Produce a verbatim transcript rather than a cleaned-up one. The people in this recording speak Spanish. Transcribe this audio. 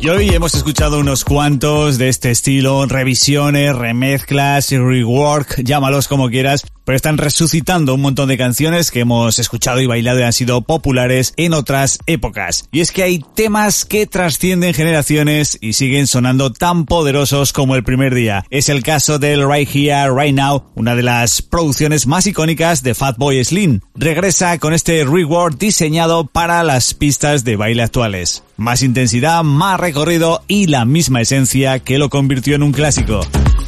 Y hoy hemos escuchado unos cuantos de este estilo, revisiones, remezclas, rework, llámalos como quieras, pero están resucitando un montón de canciones que hemos escuchado y bailado y han sido populares en otras épocas. Y es que hay temas que trascienden generaciones y siguen sonando tan poderosos como el primer día. Es el caso del Right Here, Right Now, una de las producciones más icónicas de Fatboy Slim. Regresa con este rework diseñado para las pistas de baile actuales. Más intensidad, más recorrido y la misma esencia que lo convirtió en un clásico.